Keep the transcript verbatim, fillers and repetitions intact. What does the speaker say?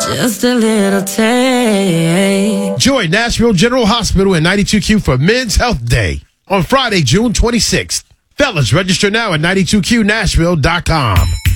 Just a little taste. Join Nashville General Hospital and ninety-two Q for Men's Health Day on Friday, June twenty-sixth. Fellas, register now at ninety-two Q Nashville dot com.